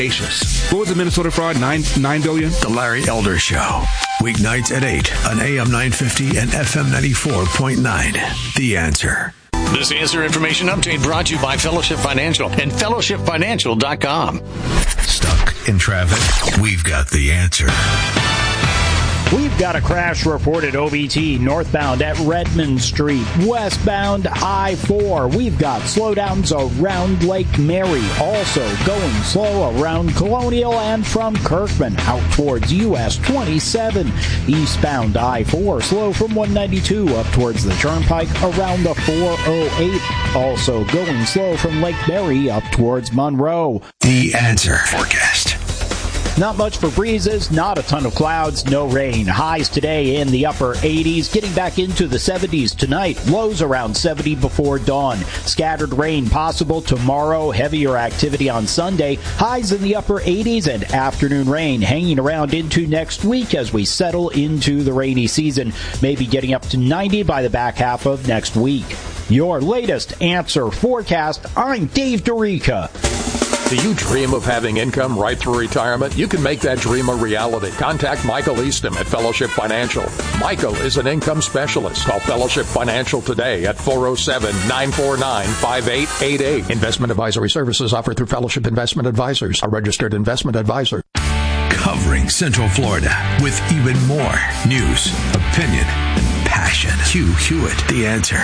What was the Minnesota fraud? $9 billion? The Larry Elder Show. Weeknights at 8 on AM 950 and FM 94.9. The Answer. This Answer Information Update brought to you by Fellowship Financial and fellowshipfinancial.com. Stuck in traffic? We've got the answer. We've got a crash report at OBT northbound at Redmond Street, westbound I-4. We've got slowdowns around Lake Mary, also going slow around Colonial and from Kirkman out towards US 27. Eastbound I-4 slow from 192 up towards the Turnpike around the 408. Also going slow from Lake Mary up towards Monroe. The Answer forecast. Not much for breezes, not a ton of clouds, no rain. Highs today in the upper 80s, getting back into the 70s tonight. Lows around 70 before dawn. Scattered rain possible tomorrow, heavier activity on Sunday. Highs in the upper 80s and afternoon rain hanging around into next week as we settle into the rainy season. Maybe getting up to 90 by the back half of next week. Your latest Answer forecast, I'm Dave Dorica. Do you dream of having income right through retirement? You can make that dream a reality. Contact Michael Easton at Fellowship Financial. Michael is an income specialist. Call Fellowship Financial today at 407-949-5888. Investment advisory services offered through Fellowship Investment Advisors, a registered investment advisor. Covering Central Florida with even more news, opinion, and passion. Hugh Hewitt, The Answer.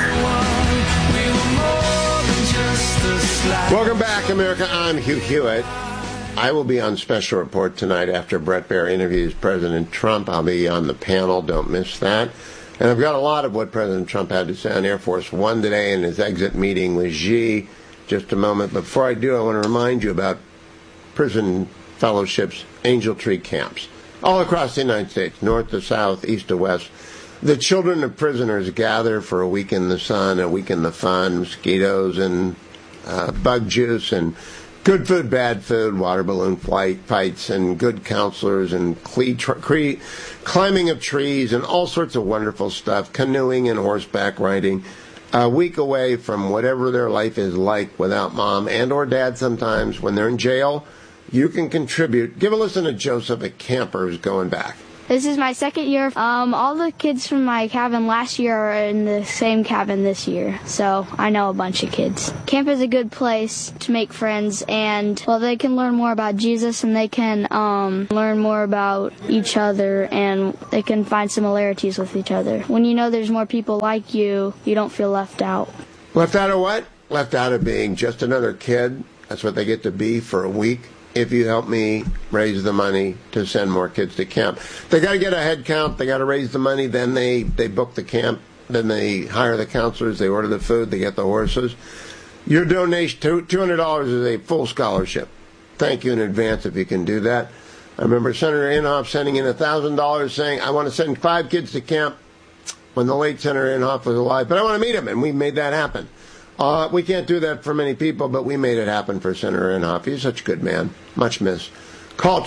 Welcome back, America. I'm Hugh Hewitt. I will be on special report tonight after Bret Baier interviews President Trump. I'll be on the panel. Don't miss that. And I've got a lot of what President Trump had to say on Air Force One today in his exit meeting with Xi. Just a moment. Before I do, I want to remind you about Prison Fellowship's Angel Tree camps all across the United States, north to south, east to west. The children of prisoners gather for a week in the sun, a week in the fun, mosquitoes and bug juice and good food, bad food, water balloon fights, and good counselors and climbing of trees and all sorts of wonderful stuff, canoeing and horseback riding. A week away from whatever their life is like without mom and or dad sometimes. When they're in jail, you can contribute. Give a listen to Joseph at Campers Going Back. This is my second year. All the kids from my cabin last year are in the same cabin this year, so I know a bunch of kids. Camp is a good place to make friends, and, well, they can learn more about Jesus, and they can learn more about each other, and they can find similarities with each other. When you know there's more people like you, you don't feel left out. Left out of what? Left out of being just another kid. That's what they get to be for a week. If you help me raise the money to send more kids to camp. They got to get a head count. They got to raise the money. Then they book the camp. Then they hire the counselors. They order the food. They get the horses. Your donation, $200 is a full scholarship. Thank you in advance if you can do that. I remember Senator Inhofe sending in $1,000 saying, I want to send 5 kids to camp when the late Senator Inhofe was alive, but I want to meet him, and we made that happen. We can't do that for many people, but we made it happen for Senator Inhofe. He's such a good man. Much missed. Call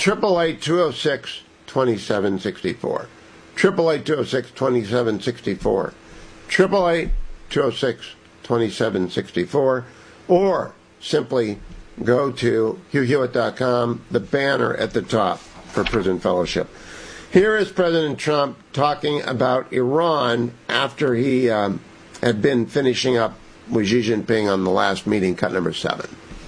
888-206-2764. 888-206-2764. 888-206-2764. Or simply go to HughHewitt.com, the banner at the top for Prison Fellowship. Here is President Trump talking about Iran after he had been finishing up with Xi Jinping on the last meeting, cut number 7.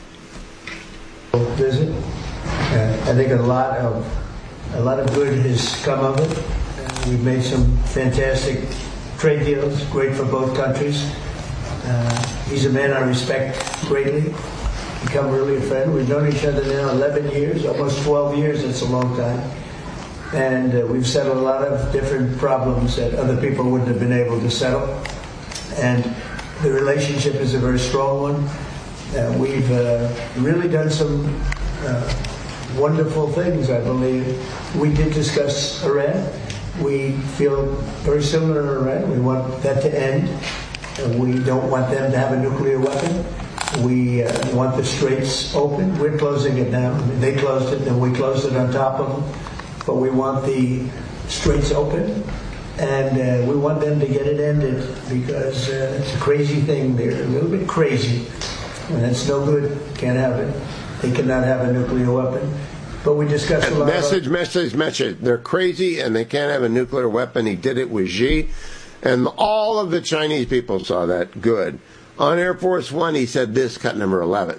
Visit. I think a lot of good has come of it. We've made some fantastic trade deals, great for both countries. He's a man I respect greatly. Become really a friend. We've known each other now 11 years, almost 12 years. That's a long time. And we've settled a lot of different problems that other people wouldn't have been able to settle. And the relationship is a very strong one. We've really done some wonderful things, I believe. We did discuss Iran. We feel very similar to Iran. We want that to end. We don't want them to have a nuclear weapon. We want the straits open. We're closing it now. They closed it, and we closed it on top of them. But we want the straits open. And we want them to get it ended because it's a crazy thing. They're a little bit crazy. And it's no good. Can't have it. They cannot have a nuclear weapon. But we discussed a lot Message. They're crazy and they can't have a nuclear weapon. He did it with Xi. And all of the Chinese people saw that. Good. On Air Force One, he said this, cut number 11.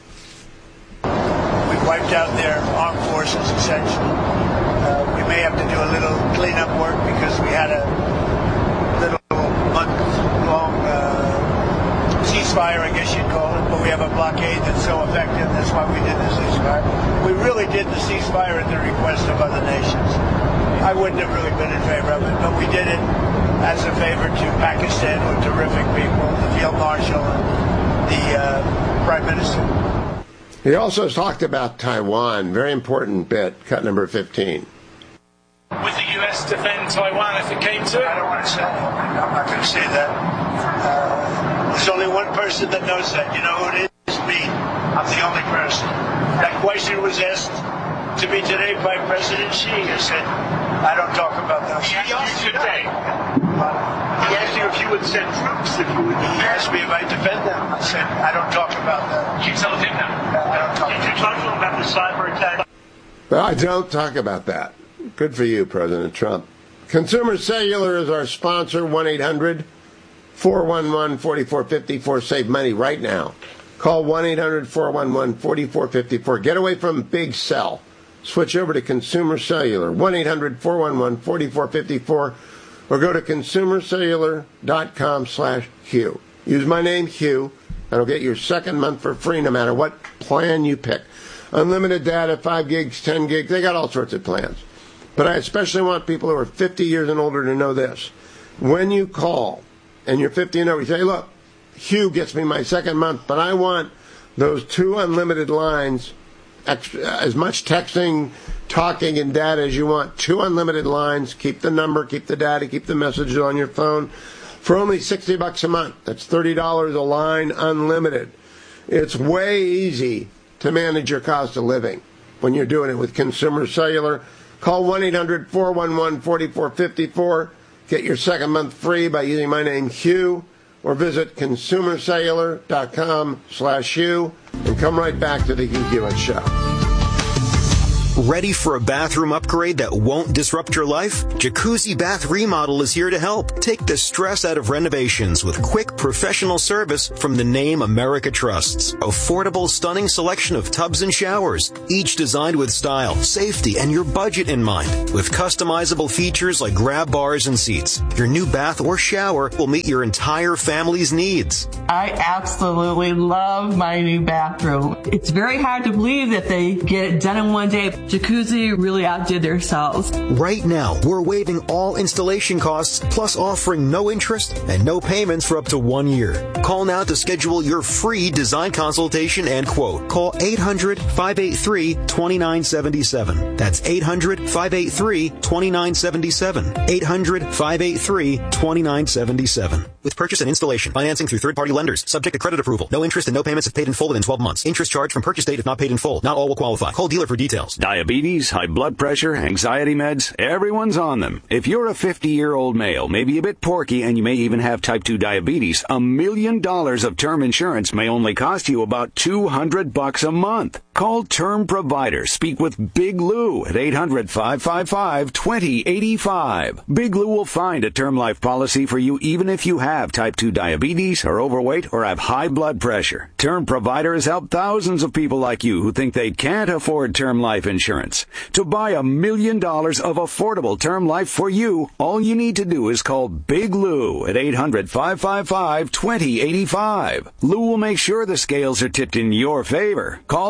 We wiped out their armed forces, essentially. We may have to do a little cleanup work because we had a little month-long ceasefire, I guess you'd call it. But we have a blockade that's so effective. That's why we did the ceasefire. We really did the ceasefire at the request of other nations. I wouldn't have really been in favor of it, but we did it as a favor to Pakistan, who are terrific people, the Field Marshal and the Prime Minister. He also talked about Taiwan. Very important bit, cut number 15. Would the U.S. defend Taiwan if it came to it? I don't want to say that. I'm not going to say that. There's only one person that knows that. You know who it is? Me. I'm the only person. That question was asked to me today by President Xi. I said, I don't talk about that. He asked you today. He asked you if you would send troops, if you would. He asked me if I defend them. I said, I don't talk about that. You tell him now. I don't talk. Did you talk to him about the cyber attack? Well, I don't talk about that. Good for you, President Trump. Consumer Cellular is our sponsor, 1-800-411-4454. Save money right now. Call 1-800-411-4454. Get away from Big Cell. Switch over to Consumer Cellular, 1-800-411-4454, or go to consumercellular.com/Hugh. Use my name, Hugh, and I'll get your second month for free no matter what plan you pick. Unlimited data, 5 gigs, 10 gigs, they got all sorts of plans. But I especially want people who are 50 years and older to know this. When you call and you're 50 and over, you say, look, Hugh gets me my second month, but I want those 2 unlimited lines, as much texting, talking, and data as you want. 2 unlimited lines. Keep the number, keep the data, keep the messages on your phone for only $60 a month. That's $30 a line, unlimited. It's way easy to manage your cost of living when you're doing it with Consumer Cellular. Call 1-800-411-4454. Get your second month free by using my name, Hugh, or visit consumercellular.com/Hugh, and come right back to the Hugh Hewitt Show. Ready for a bathroom upgrade that won't disrupt your life? Jacuzzi Bath Remodel is here to help. Take the stress out of renovations with quick professional service from the name America trusts. Affordable, stunning selection of tubs and showers, each designed with style, safety, and your budget in mind. With customizable features like grab bars and seats, your new bath or shower will meet your entire family's needs. I absolutely love my new bathroom. It's very hard to believe that they get it done in one day. Jacuzzi really outdid themselves. Right now, we're waiving all installation costs, plus offering no interest and no payments for up to 1 year. Call now to schedule your free design consultation and quote. Call 800-583-2977. That's 800-583-2977. 800-583-2977. With purchase and installation, financing through third-party lenders, subject to credit approval. No interest and no payments if paid in full within 12 months. Interest charged from purchase date if not paid in full. Not all will qualify. Call dealer for details. Diabetes, high blood pressure, anxiety meds, everyone's on them. If you're a 50-year-old male, maybe a bit porky, and you may even have type 2 diabetes, $1 million of term insurance may only cost you about $200 a month. Call Term Provider. Speak with Big Lou at 800-555-2085. Big Lou will find a term life policy for you even if you have type 2 diabetes, are overweight, or have high blood pressure. Term Provider has helped thousands of people like you who think they can't afford term life insurance. To buy $1 million of affordable term life for you, all you need to do is call Big Lou at 800-555-2085. Lou will make sure the scales are tipped in your favor. Call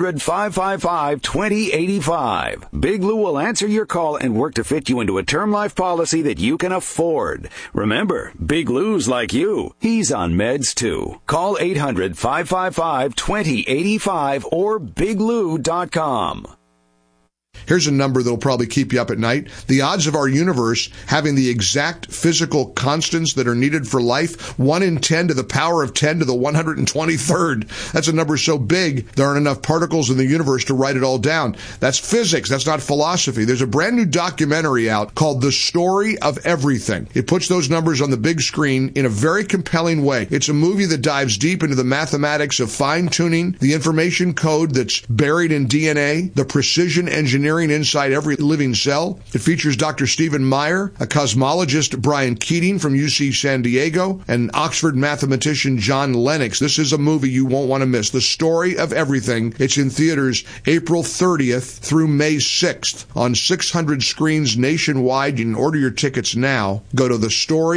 800-555-2085. Big Lou will answer your call and work to fit you into a term life policy that you can afford. Remember, Big Lou's like you. He's on meds too. Call 800-555-2085 or biglou.com. Here's a number that'll probably keep you up at night. The odds of our universe having the exact physical constants that are needed for life, 1 in 10 to the power of 10 to the 123rd. That's a number so big, there aren't enough particles in the universe to write it all down. That's physics. That's not philosophy. There's a brand new documentary out called The Story of Everything. It puts those numbers on the big screen in a very compelling way. It's a movie that dives deep into the mathematics of fine-tuning, the information code that's buried in DNA, the precision engineering inside every living cell. It features Dr. Stephen Meyer, a cosmologist Brian Keating from UC San Diego, and Oxford mathematician John Lennox. This is a movie you won't want to miss. The Story of Everything. It's in theaters April 30th through May 6th on 600 screens nationwide. You can order your tickets now. Go to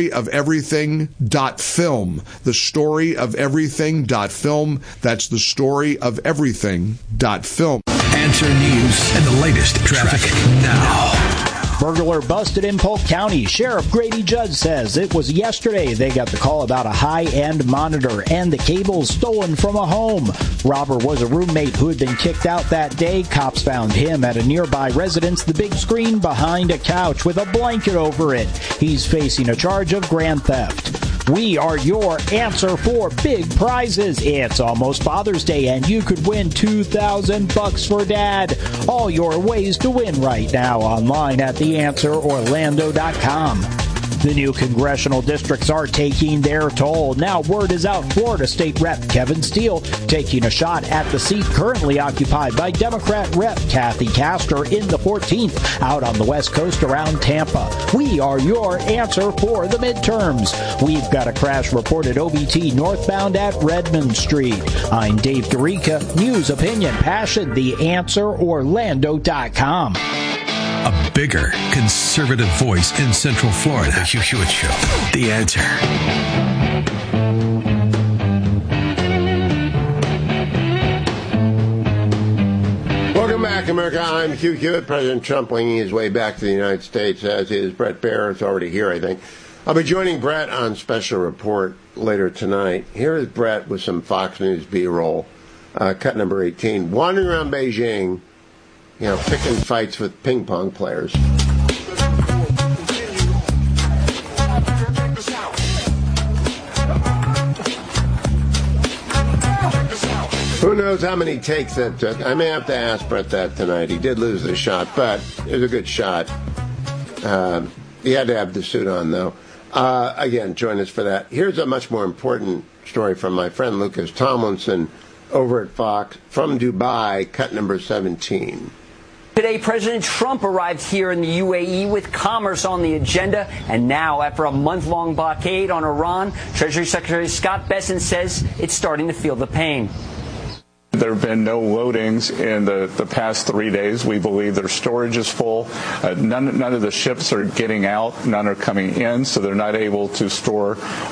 thestoryofeverything.film. Thestoryofeverything.film. That's thestoryofeverything.film. Answer News and the latest traffic now. Burglar busted in Polk County. Sheriff Grady Judd says it was yesterday they got the call about a high-end monitor and the cables stolen from a home. Robber was a roommate who had been kicked out that day. Cops found him at a nearby residence, the big screen behind a couch with a blanket over it. He's facing a charge of grand theft. We are your answer for big prizes. It's almost Father's Day, and you could win $2,000 for Dad. All your ways to win right now online at theanswerorlando.com. The new congressional districts are taking their toll. Now word is out, Florida State Rep Kevin Steele taking a shot at the seat currently occupied by Democrat Rep Kathy Castor in the 14th out on the West Coast around Tampa. We are your answer for the midterms. We've got a crash report at OBT northbound at Redmond Street. I'm Dave Dorica, News, Opinion, Passion, theanswerorlando.com. A bigger conservative voice in Central Florida. The Hugh Hewitt Show. The Answer. Welcome back, America. I'm Hugh Hewitt. President Trump winging his way back to the United States, as is Brett Baer. It's already here, I think. I'll be joining Brett on Special Report later tonight. Here is Brett with some Fox News B-roll. Cut number 18. Wandering around Beijing, picking fights with ping pong players. Who knows how many takes that took? I may have to ask Brett that tonight. He did lose the shot, but it was a good shot. He had to have the suit on, though. Again, join us for that. Here's a much more important story from my friend Lucas Tomlinson over at Fox from Dubai, cut number 17. Today, President Trump arrived here in the UAE with commerce on the agenda. And now, after a month-long blockade on Iran, Treasury Secretary Scott Bessent says it's starting to feel the pain. There have been no loadings in the past 3 days. We believe their storage is full. None of the ships are getting out. None are coming in, so they're not able to store